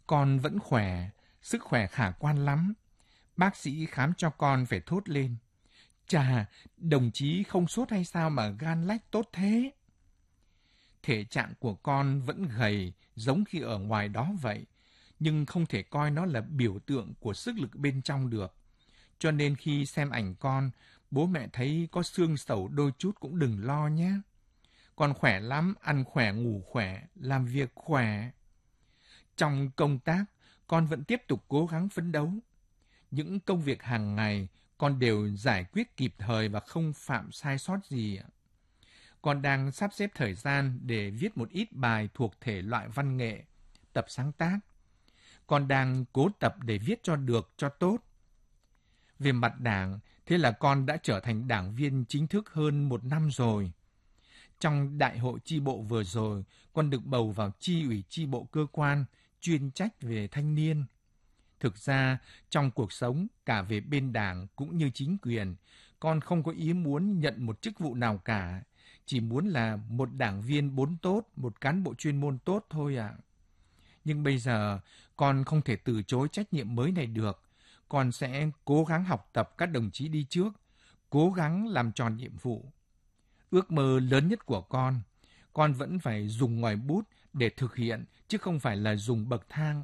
Con vẫn khỏe, sức khỏe khả quan lắm. Bác sĩ khám cho con phải thốt lên. Chà, đồng chí không sốt hay sao mà gan lách tốt thế? Thể trạng của con vẫn gầy giống khi ở ngoài đó vậy, nhưng không thể coi nó là biểu tượng của sức lực bên trong được. Cho nên khi xem ảnh con, bố mẹ thấy có xương sẩu đôi chút cũng đừng lo nhé. Con khỏe lắm, ăn khỏe, ngủ khỏe, làm việc khỏe. Trong công tác, con vẫn tiếp tục cố gắng phấn đấu. Những công việc hàng ngày, con đều giải quyết kịp thời và không phạm sai sót gì. Con đang sắp xếp thời gian để viết một ít bài thuộc thể loại văn nghệ, tập sáng tác. Con đang cố tập để viết cho được, cho tốt. Về mặt đảng, thế là con đã trở thành đảng viên chính thức hơn 1 năm rồi. Trong đại hội chi bộ vừa rồi, con được bầu vào chi ủy chi bộ cơ quan chuyên trách về thanh niên. Thực ra, trong cuộc sống, cả về bên đảng cũng như chính quyền, con không có ý muốn nhận một chức vụ nào cả. Chỉ muốn là một đảng viên 4 tốt, một cán bộ chuyên môn tốt thôi ạ. Nhưng bây giờ, con không thể từ chối trách nhiệm mới này được. Con sẽ cố gắng học tập các đồng chí đi trước, cố gắng làm tròn nhiệm vụ. Ước mơ lớn nhất của con vẫn phải dùng ngòi bút để thực hiện, chứ không phải là dùng bậc thang.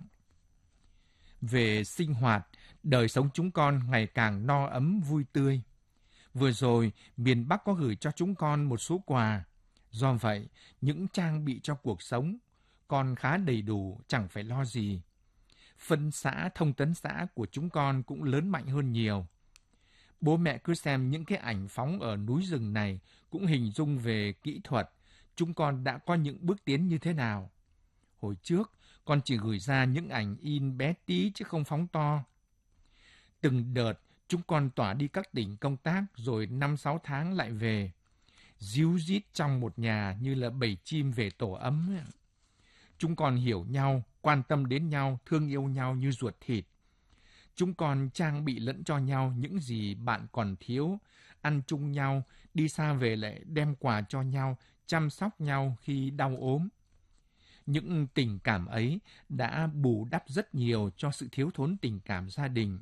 Về sinh hoạt, đời sống chúng con ngày càng no ấm vui tươi. Vừa rồi, miền Bắc có gửi cho chúng con một số quà. Do vậy, những trang bị cho cuộc sống, con khá đầy đủ, chẳng phải lo gì. Phân xã, thông tấn xã của chúng con cũng lớn mạnh hơn nhiều. Bố mẹ cứ xem những cái ảnh phóng ở núi rừng này cũng hình dung về kỹ thuật, chúng con đã có những bước tiến như thế nào. Hồi trước, con chỉ gửi ra những ảnh in bé tí chứ không phóng to. Từng đợt, chúng con tỏa đi các tỉnh công tác rồi 5-6 tháng lại về. Ríu rít trong một nhà như là bầy chim về tổ ấm. Chúng con hiểu nhau, quan tâm đến nhau, thương yêu nhau như ruột thịt. Chúng con trang bị lẫn cho nhau những gì bạn còn thiếu, ăn chung nhau, đi xa về lại đem quà cho nhau, chăm sóc nhau khi đau ốm. Những tình cảm ấy đã bù đắp rất nhiều cho sự thiếu thốn tình cảm gia đình.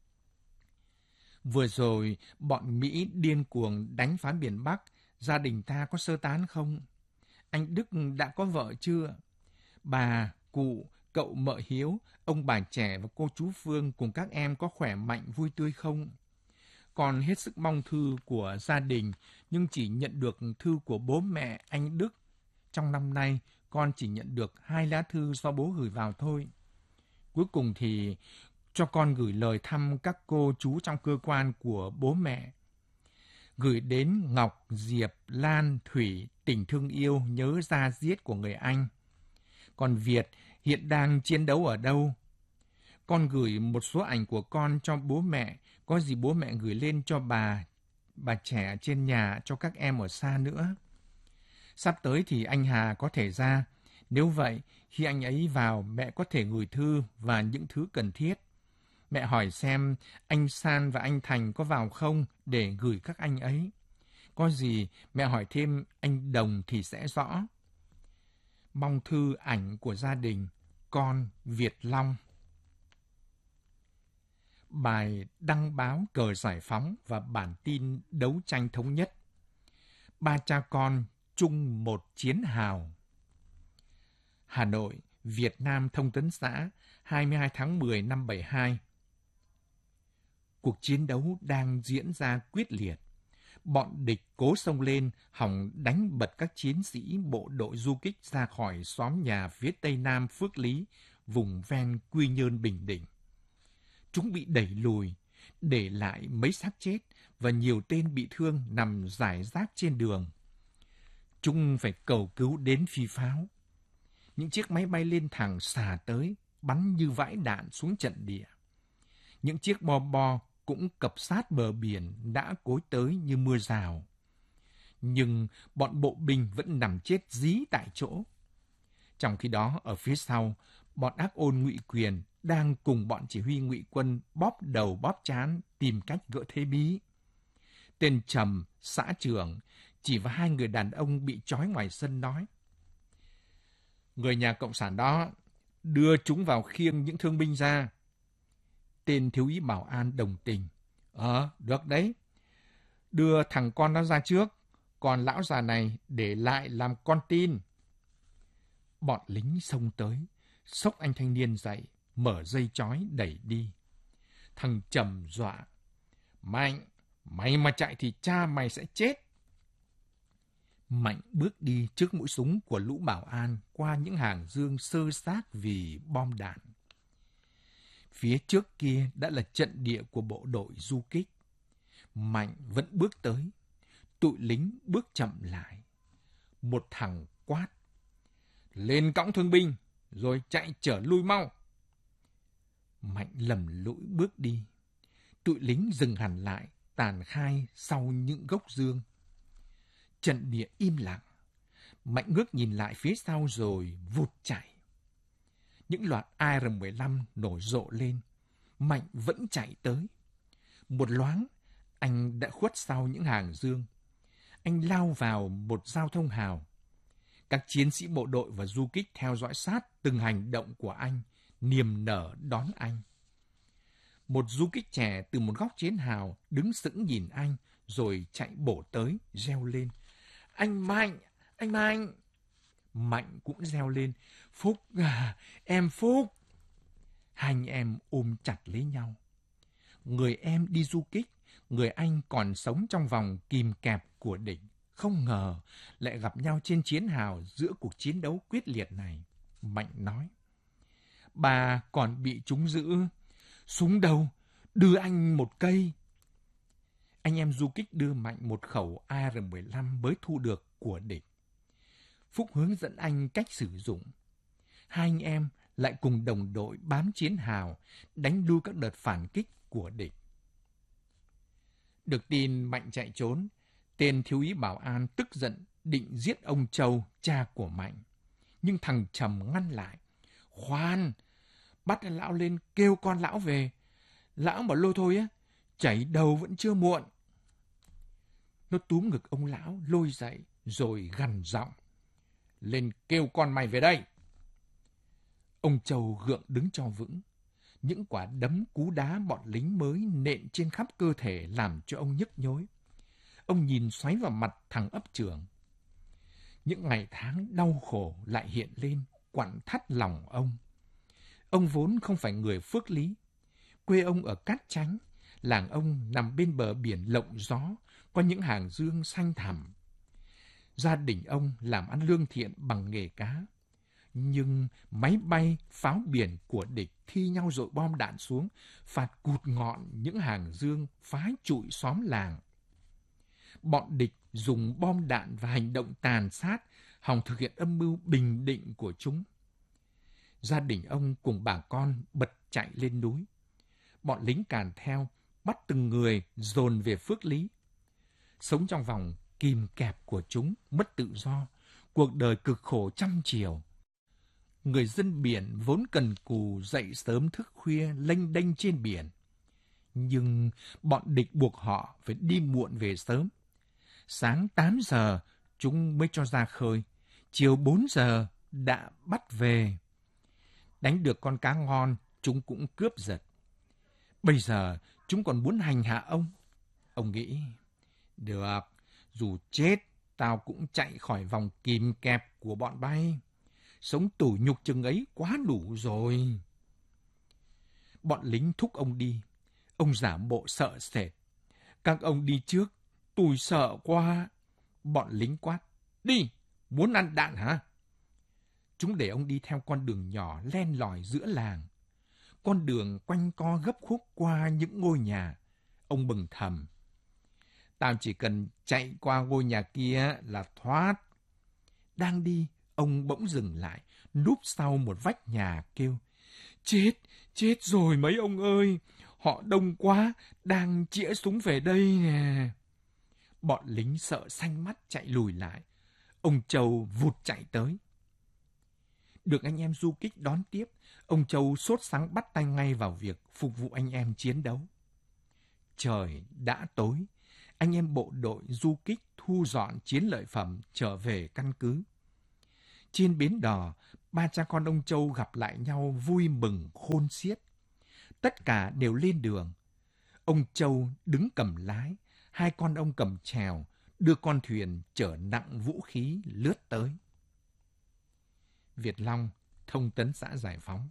Vừa rồi, bọn Mỹ điên cuồng đánh phá miền Bắc, gia đình ta có sơ tán không? Anh Đức đã có vợ chưa? Bà, cụ, cậu mợ Hiếu, ông bà trẻ và cô chú Phương cùng các em có khỏe mạnh vui tươi không? Con hết sức mong thư của gia đình, nhưng chỉ nhận được thư của bố mẹ anh Đức. Trong năm nay, con chỉ nhận được 2 lá thư do bố gửi vào thôi. Cuối cùng thì cho con gửi lời thăm các cô chú trong cơ quan của bố mẹ. Gửi đến Ngọc, Diệp, Lan, Thủy, tình thương yêu nhớ da diết của người anh. Còn Việt hiện đang chiến đấu ở đâu? Con gửi một số ảnh của con cho bố mẹ, có gì bố mẹ gửi lên cho bà trẻ trên nhà, cho các em ở xa nữa. Sắp tới thì anh Hà có thể ra. Nếu vậy, khi anh ấy vào, mẹ có thể gửi thư và những thứ cần thiết. Mẹ hỏi xem anh San và anh Thành có vào không để gửi các anh ấy. Có gì mẹ hỏi thêm anh Đồng thì sẽ rõ. Mong thư ảnh của gia đình, con Việt Long. Bài đăng báo Cờ Giải Phóng và bản tin đấu tranh thống nhất. 3 cha con chung một chiến hào. Hà Nội, Việt Nam Thông tấn xã, 22 tháng 10 năm 72. Cuộc chiến đấu đang diễn ra quyết liệt. Bọn địch cố xông lên, hòng đánh bật các chiến sĩ bộ đội du kích ra khỏi xóm nhà phía tây nam Phước Lý, vùng ven Quy Nhơn, Bình Định. Chúng bị đẩy lùi, để lại mấy xác chết và nhiều tên bị thương nằm rải rác trên đường. Chúng phải cầu cứu đến phi pháo. Những chiếc máy bay lên thẳng xà tới, bắn như vãi đạn xuống trận địa. Những chiếc bo bo cũng cập sát bờ biển đã cối tới như mưa rào. Nhưng bọn bộ binh vẫn nằm chết dí tại chỗ. Trong khi đó, ở phía sau, bọn ác ôn Ngụy Quyền đang cùng bọn chỉ huy Ngụy quân bóp đầu bóp trán tìm cách gỡ thế bí. Tên Trầm, xã trưởng, chỉ vào 2 người đàn ông bị trói ngoài sân nói: Người nhà Cộng sản đó, đưa chúng vào khiêng những thương binh ra. Tên thiếu úy bảo an đồng tình. Được đấy. Đưa thằng con nó ra trước, còn lão già này để lại làm con tin. Bọn lính xông tới, xốc anh thanh niên dậy, mở dây trói đẩy đi. Thằng Trầm dọa. Mạnh, mày mà chạy thì cha mày sẽ chết. Mạnh bước đi trước mũi súng của lũ bảo an qua những hàng dương xơ xác vì bom đạn. Phía trước kia đã là trận địa của bộ đội du kích. Mạnh vẫn bước tới. Tụi lính bước chậm lại. Một thằng quát. Lên cõng thương binh, rồi chạy trở lui mau. Mạnh lầm lũi bước đi. Tụi lính dừng hẳn lại, tàn khai sau những gốc dương. Trận địa im lặng. Mạnh ngước nhìn lại phía sau rồi vụt chạy. Những loạt AR-15 nổi rộ lên. Mạnh vẫn chạy tới. Một loáng, anh đã khuất sau những hàng dương. Anh lao vào một giao thông hào. Các chiến sĩ bộ đội và du kích theo dõi sát từng hành động của anh, niềm nở đón anh. Một du kích trẻ từ một góc chiến hào đứng sững nhìn anh, rồi chạy bổ tới, reo lên. Anh Mạnh! Anh Mạnh! Mạnh cũng reo lên. Phúc à! Em Phúc! Hai anh em ôm chặt lấy nhau. Người em đi du kích, người anh còn sống trong vòng kìm kẹp của địch. Không ngờ lại gặp nhau trên chiến hào giữa cuộc chiến đấu quyết liệt này. Mạnh nói. Bà còn bị chúng giữ. Súng đâu? Đưa anh một cây. Anh em du kích đưa Mạnh một khẩu AR-15 mới thu được của địch. Phúc hướng dẫn anh cách sử dụng. Hai anh em lại cùng đồng đội bám chiến hào, đánh đu các đợt phản kích của địch. Được tin Mạnh chạy trốn, tên thiếu úy bảo an tức giận định giết ông Châu, cha của Mạnh. Nhưng thằng Trầm ngăn lại. Khoan! Bắt lão lên kêu con lão về. Lão mà lôi thôi á, chảy đầu vẫn chưa muộn. Nó túm ngực ông lão, lôi dậy, rồi gằn giọng. Lên kêu con mày về đây. Ông Châu gượng đứng cho vững. Những quả đấm cú đá bọn lính mới nện trên khắp cơ thể làm cho ông nhức nhối. Ông nhìn xoáy vào mặt thằng ấp trưởng. Những ngày tháng đau khổ lại hiện lên, quặn thắt lòng ông. Ông vốn không phải người Phước Lý. Quê ông ở Cát Chánh, làng ông nằm bên bờ biển lộng gió, có những hàng dương xanh thẳm. Gia đình ông làm ăn lương thiện bằng nghề cá. Nhưng máy bay, pháo biển của địch thi nhau dội bom đạn xuống, phạt cụt ngọn những hàng dương phá trụi xóm làng. Bọn địch dùng bom đạn và hành động tàn sát, hòng thực hiện âm mưu bình định của chúng. Gia đình ông cùng bà con bật chạy lên núi. Bọn lính càn theo, bắt từng người dồn về Phước Lý. Sống trong vòng kìm kẹp của chúng, mất tự do, cuộc đời cực khổ trăm chiều. Người dân biển vốn cần cù dậy sớm thức khuya lênh đênh trên biển. Nhưng bọn địch buộc họ phải đi muộn về sớm. Sáng 8 giờ chúng mới cho ra khơi, chiều 4 giờ đã bắt về. Đánh được con cá ngon, chúng cũng cướp giật. Bây giờ chúng còn muốn hành hạ ông. Ông nghĩ, được, dù chết, tao cũng chạy khỏi vòng kìm kẹp của bọn bay. Sống tủi nhục chừng ấy quá đủ rồi. Bọn lính thúc ông đi. Ông giả bộ sợ sệt. Các ông đi trước, tui sợ quá. Bọn lính quát. Đi, muốn ăn đạn hả? Chúng để ông đi theo con đường nhỏ len lỏi giữa làng. Con đường quanh co gấp khúc qua những ngôi nhà. Ông bừng thầm. Tao chỉ cần chạy qua ngôi nhà kia là thoát. Đang đi, ông bỗng dừng lại, núp sau một vách nhà kêu. Chết rồi mấy ông ơi, họ đông quá, đang chĩa súng về đây nè. Bọn lính sợ xanh mắt chạy lùi lại. Ông Châu vụt chạy tới. Được anh em du kích đón tiếp, ông Châu sốt sắng bắt tay ngay vào việc phục vụ anh em chiến đấu. Trời đã tối, anh em bộ đội du kích thu dọn chiến lợi phẩm trở về căn cứ. Trên bến đò, ba cha con ông Châu gặp lại nhau vui mừng khôn xiết. Tất cả đều lên đường. Ông Châu đứng cầm lái, hai con ông cầm chèo, đưa con thuyền chở nặng vũ khí lướt tới. Việt Long, Thông tấn xã Giải Phóng.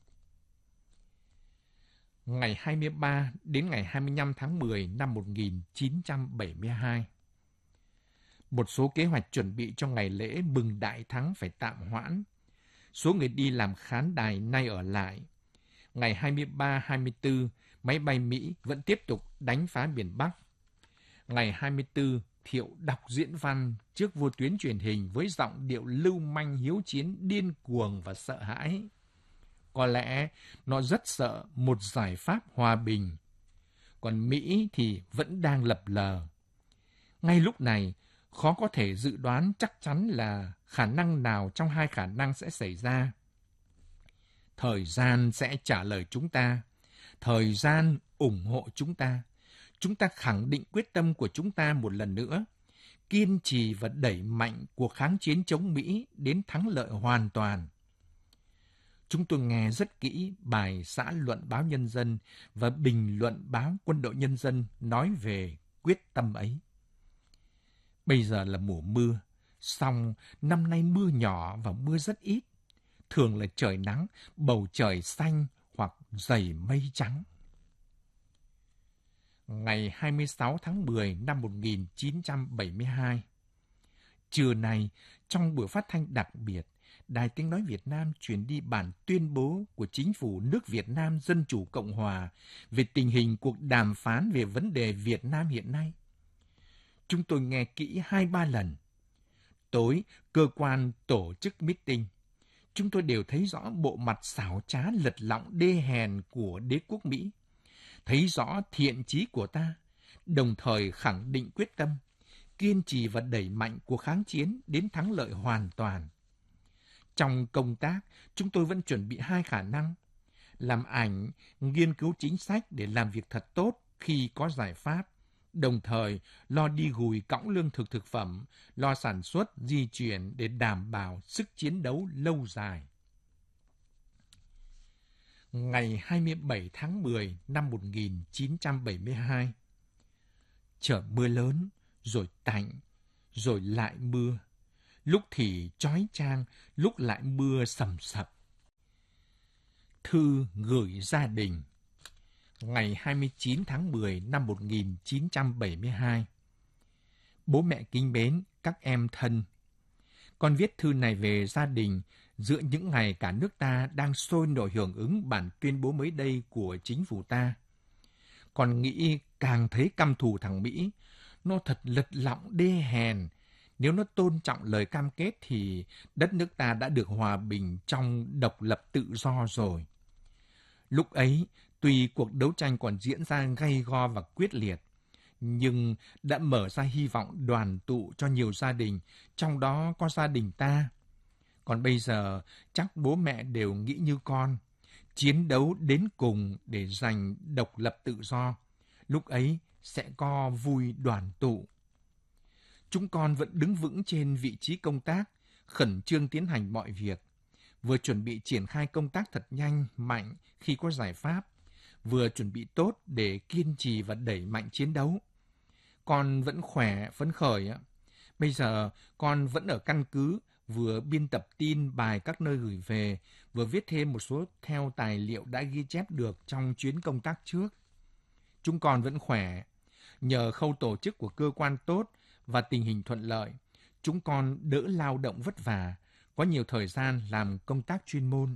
Ngày 23 đến ngày 25 tháng 10 năm 1972. Một số kế hoạch chuẩn bị cho ngày lễ mừng Đại Thắng phải tạm hoãn. Số người đi làm khán đài nay ở lại. Ngày 23-24, máy bay Mỹ vẫn tiếp tục đánh phá miền Bắc. Ngày 24, Thiệu đọc diễn văn trước vô tuyến truyền hình với giọng điệu lưu manh hiếu chiến điên cuồng và sợ hãi. Có lẽ nó rất sợ một giải pháp hòa bình. Còn Mỹ thì vẫn đang lập lờ. Ngay lúc này, khó có thể dự đoán chắc chắn là khả năng nào trong hai khả năng sẽ xảy ra. Thời gian sẽ trả lời chúng ta. Thời gian ủng hộ chúng ta. Chúng ta khẳng định quyết tâm của chúng ta một lần nữa. Kiên trì và đẩy mạnh cuộc kháng chiến chống Mỹ đến thắng lợi hoàn toàn. Chúng tôi nghe rất kỹ bài xã luận báo Nhân dân và bình luận báo Quân đội Nhân dân nói về quyết tâm ấy. Bây giờ là mùa mưa, song năm nay mưa nhỏ và mưa rất ít. Thường là trời nắng, bầu trời xanh hoặc dày mây trắng. Ngày 26 tháng 10 năm 1972. Trưa nay, trong buổi phát thanh đặc biệt, Đài Tiếng Nói Việt Nam truyền đi bản tuyên bố của Chính phủ nước Việt Nam Dân Chủ Cộng Hòa về tình hình cuộc đàm phán về vấn đề Việt Nam hiện nay. Chúng tôi nghe kỹ 2-3 lần. Tối, cơ quan tổ chức meeting. Chúng tôi đều thấy rõ bộ mặt xảo trá lật lọng đê hèn của đế quốc Mỹ. Thấy rõ thiện chí của ta, đồng thời khẳng định quyết tâm, kiên trì và đẩy mạnh cuộc kháng chiến đến thắng lợi hoàn toàn. Trong công tác, chúng tôi vẫn chuẩn bị hai khả năng. Làm ảnh, nghiên cứu chính sách để làm việc thật tốt khi có giải pháp, đồng thời lo đi gùi cõng lương thực thực phẩm, lo sản xuất, di chuyển để đảm bảo sức chiến đấu lâu dài. Ngày 27 tháng 10 năm 1972. Trời mưa lớn, rồi tạnh, rồi lại mưa. Lúc thì chói chang, lúc lại mưa sầm sập. Thư gửi gia đình. Ngày 29 tháng 10 năm 1972. Bố mẹ kính mến, các em thân. Con viết thư này về gia đình giữa những ngày cả nước ta đang sôi nổi hưởng ứng bản tuyên bố mới đây của chính phủ ta. Con nghĩ càng thấy căm thù thằng Mỹ, nó thật lật lọng đê hèn. Nếu nó tôn trọng lời cam kết thì đất nước ta đã được hòa bình trong độc lập tự do rồi. Lúc ấy, tuy cuộc đấu tranh còn diễn ra gay go và quyết liệt, nhưng đã mở ra hy vọng đoàn tụ cho nhiều gia đình, trong đó có gia đình ta. Còn bây giờ, chắc bố mẹ đều nghĩ như con, chiến đấu đến cùng để giành độc lập tự do. Lúc ấy sẽ có vui đoàn tụ. Chúng con vẫn đứng vững trên vị trí công tác, khẩn trương tiến hành mọi việc, vừa chuẩn bị triển khai công tác thật nhanh, mạnh khi có giải pháp, vừa chuẩn bị tốt để kiên trì và đẩy mạnh chiến đấu. Con vẫn khỏe, phấn khởi. Bây giờ con vẫn ở căn cứ, vừa biên tập tin bài các nơi gửi về, vừa viết thêm một số theo tài liệu đã ghi chép được trong chuyến công tác trước. Chúng con vẫn khỏe. Nhờ khâu tổ chức của cơ quan tốt và tình hình thuận lợi, chúng con đỡ lao động vất vả, có nhiều thời gian làm công tác chuyên môn.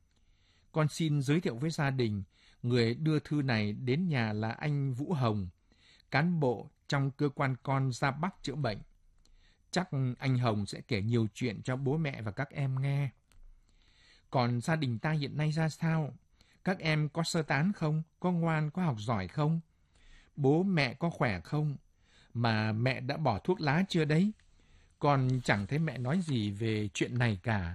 Con xin giới thiệu với gia đình, người đưa thư này đến nhà là anh Vũ Hồng, cán bộ trong cơ quan con ra Bắc chữa bệnh. Chắc anh Hồng sẽ kể nhiều chuyện cho bố mẹ và các em nghe. Còn gia đình ta hiện nay ra sao? Các em có sơ tán không? Có ngoan, có học giỏi không? Bố mẹ có khỏe không? Mà mẹ đã bỏ thuốc lá chưa đấy? Con chẳng thấy mẹ nói gì về chuyện này cả.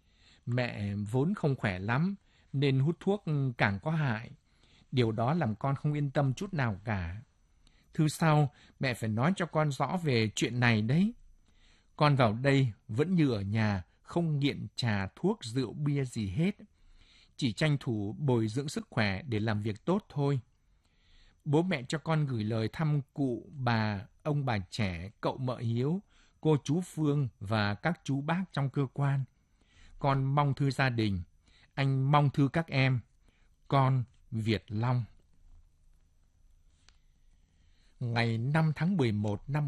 Mẹ vốn không khỏe lắm, nên hút thuốc càng có hại. Điều đó làm con không yên tâm chút nào cả. Thư sau, mẹ phải nói cho con rõ về chuyện này đấy. Con vào đây vẫn như ở nhà, không nghiện trà thuốc rượu bia gì hết. Chỉ tranh thủ bồi dưỡng sức khỏe để làm việc tốt thôi. Bố mẹ cho con gửi lời thăm cụ, bà, ông bà trẻ, cậu mợ Hiếu, cô chú Phương và các chú bác trong cơ quan. Con mong thư gia đình. Anh mong thư các em. Con Việt Long. Ngày 5 tháng 11 năm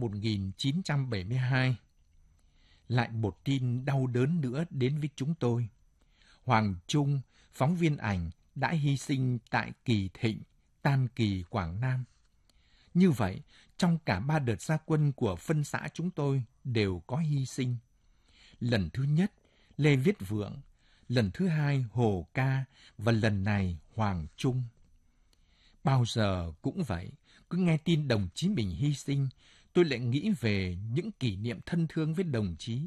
1972, lại một tin đau đớn nữa đến với chúng tôi. Hoàng Trung, phóng viên ảnh, đã hy sinh tại Kỳ Thịnh, Tam Kỳ, Quảng Nam. Như vậy, trong cả 3 đợt ra quân của phân xã chúng tôi đều có hy sinh. Lần thứ nhất, Lê Viết Vượng, lần thứ hai, Hồ Ca, và lần này, Hoàng Trung. Bao giờ cũng vậy, cứ nghe tin đồng chí mình hy sinh, tôi lại nghĩ về những kỷ niệm thân thương với đồng chí.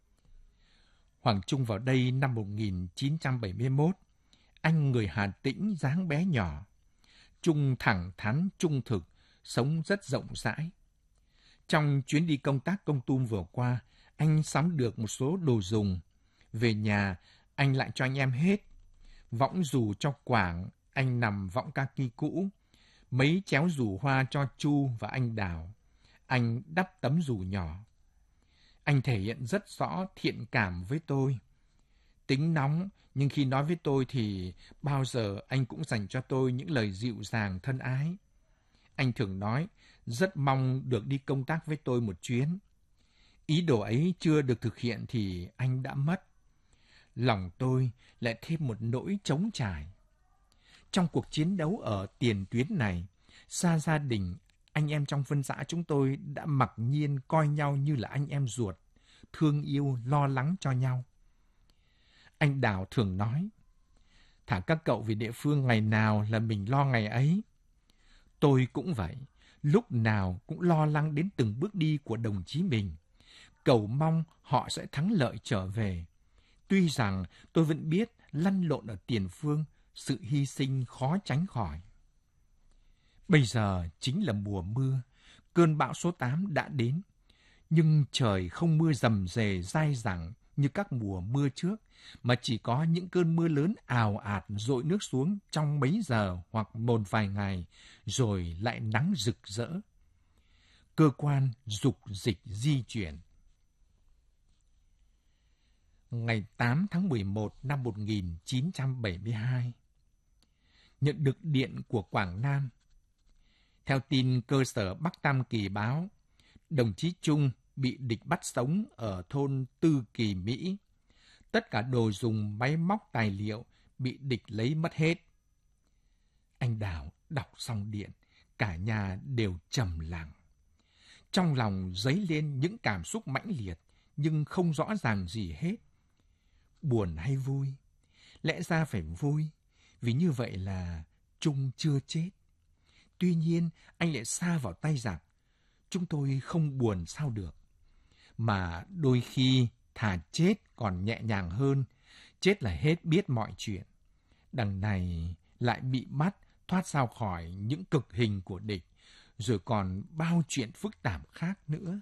Hoàng Trung vào đây năm 1971, anh người Hà Tĩnh dáng bé nhỏ. Trung thẳng thắn, trung thực, sống rất rộng rãi. Trong chuyến đi công tác Kon Tum vừa qua, anh sắm được một số đồ dùng. Về nhà, anh lại cho anh em hết. Võng dù cho Quảng, anh nằm võng kaki cũ. Mấy chéo dù hoa cho Chu và anh Đào. Anh đắp tấm dù nhỏ. Anh thể hiện rất rõ thiện cảm với tôi. Tính nóng, nhưng khi nói với tôi thì bao giờ anh cũng dành cho tôi những lời dịu dàng thân ái. Anh thường nói, rất mong được đi công tác với tôi một chuyến. Ý đồ ấy chưa được thực hiện thì anh đã mất. Lòng tôi lại thêm một nỗi trống trải. Trong cuộc chiến đấu ở tiền tuyến này, xa gia đình, anh em trong phân xã chúng tôi đã mặc nhiên coi nhau như là anh em ruột, thương yêu, lo lắng cho nhau. Anh Đào thường nói, thả các cậu về địa phương ngày nào là mình lo ngày ấy. Tôi cũng vậy, lúc nào cũng lo lắng đến từng bước đi của đồng chí mình, cầu mong họ sẽ thắng lợi trở về. Tuy rằng tôi vẫn biết lăn lộn ở tiền phương, sự hy sinh khó tránh khỏi. Bây giờ chính là mùa mưa, cơn bão số 8 đã đến. Nhưng trời không mưa rầm rề dai dẳng như các mùa mưa trước, mà chỉ có những cơn mưa lớn ào ạt dội nước xuống trong mấy giờ hoặc một vài ngày, rồi lại nắng rực rỡ. Cơ quan dục dịch di chuyển. Ngày 8 tháng 11 năm 1972, nhận được điện của Quảng Nam. Theo tin cơ sở Bắc Tam Kỳ báo, đồng chí Trung bị địch bắt sống ở thôn Tư Kỳ, Mỹ. Tất cả đồ dùng, máy móc, tài liệu bị địch lấy mất hết. Anh Đào đọc xong điện, cả nhà đều trầm lặng. Trong lòng dấy lên những cảm xúc mãnh liệt, nhưng không rõ ràng gì hết. Buồn hay vui? Lẽ ra phải vui, vì như vậy là Trung chưa chết. Tuy nhiên, anh lại sa vào tay giặc. Chúng tôi không buồn sao được. Mà đôi khi thà chết còn nhẹ nhàng hơn. Chết là hết biết mọi chuyện. Đằng này lại bị bắt, thoát sao khỏi những cực hình của địch, rồi còn bao chuyện phức tạp khác nữa.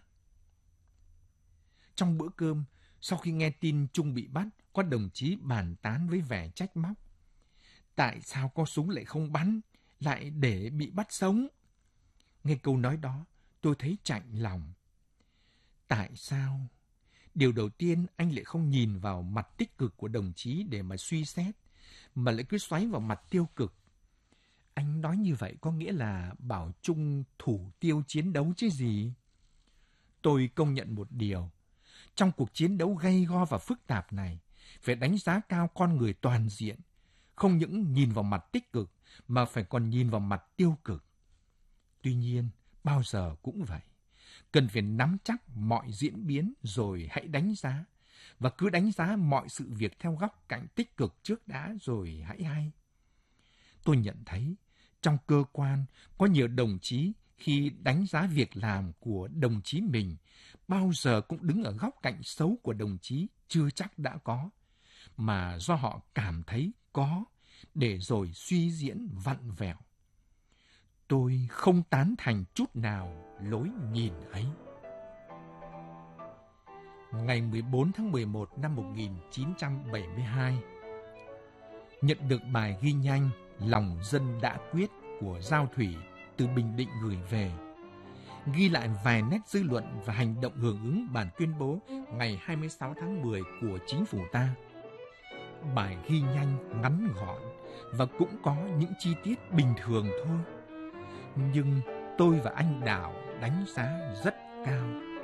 Trong bữa cơm, sau khi nghe tin Trung bị bắt, có đồng chí bàn tán với vẻ trách móc. Tại sao có súng lại không bắn, lại để bị bắt sống? Nghe câu nói đó, tôi thấy chạnh lòng. Tại sao? Điều đầu tiên, anh lại không nhìn vào mặt tích cực của đồng chí để mà suy xét, mà lại cứ xoáy vào mặt tiêu cực. Anh nói như vậy có nghĩa là bảo Trung thủ tiêu chiến đấu chứ gì? Tôi công nhận một điều. Trong cuộc chiến đấu gay go và phức tạp này, phải đánh giá cao con người toàn diện, không những nhìn vào mặt tích cực, mà phải còn nhìn vào mặt tiêu cực. Tuy nhiên, bao giờ cũng vậy. Cần phải nắm chắc mọi diễn biến rồi hãy đánh giá. Và cứ đánh giá mọi sự việc theo góc cạnh tích cực trước đã rồi hãy hay. Tôi nhận thấy, trong cơ quan có nhiều đồng chí khi đánh giá việc làm của đồng chí mình, bao giờ cũng đứng ở góc cạnh xấu của đồng chí chưa chắc đã có, mà do họ cảm thấy có, để rồi suy diễn vặn vẹo. Tôi không tán thành chút nào lối nhìn ấy. ngày 14 tháng 11 năm 1972. Nhận được bài ghi nhanh Lòng dân đã quyết của Giao Thủy từ Bình Định gửi về, ghi lại vài nét dư luận và hành động hưởng ứng bản tuyên bố ngày 26 tháng 10 của chính phủ ta. Bài ghi nhanh ngắn gọn và cũng có những chi tiết bình thường thôi, nhưng tôi và anh Đào đánh giá rất cao.